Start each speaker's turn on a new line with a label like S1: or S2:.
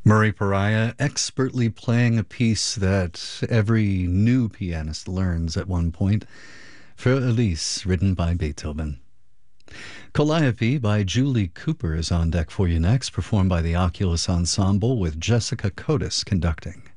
S1: Murray Pariah expertly playing a piece that every new pianist learns at one point. Für Elise, written by Beethoven. Calliope by Julie Cooper is on deck for you next, performed by the Oculus Ensemble with Jessica Cotis conducting.